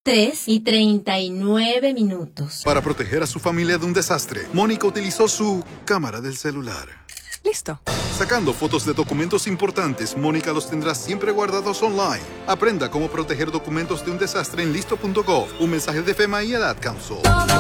3:39. Para proteger a su familia de un desastre, Mónica utilizó su cámara del celular. Listo. Sacando fotos de documentos importantes, Mónica los tendrá siempre guardados online. Aprenda cómo proteger documentos de un desastre en listo.gov. Un mensaje de FEMA y el Ad Council.